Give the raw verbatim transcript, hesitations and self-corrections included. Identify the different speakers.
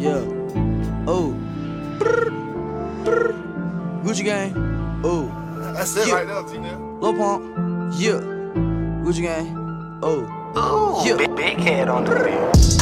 Speaker 1: Yeah. Oh. Gucci gang. Oh.
Speaker 2: That's it
Speaker 1: Yeah.
Speaker 2: right there, T-Nell.
Speaker 1: Lil Pump. Yeah. Gucci gang. Oh.
Speaker 3: Ooh,
Speaker 1: Yeah.
Speaker 3: big, big head on the wheel.